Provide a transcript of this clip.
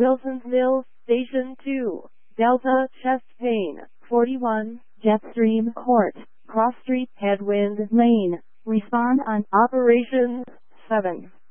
Wilson's Mills, Station 2, Delta, chest pain, 41, Jetstream Court, Cross Street, Headwind Lane. Respond on Operations 7.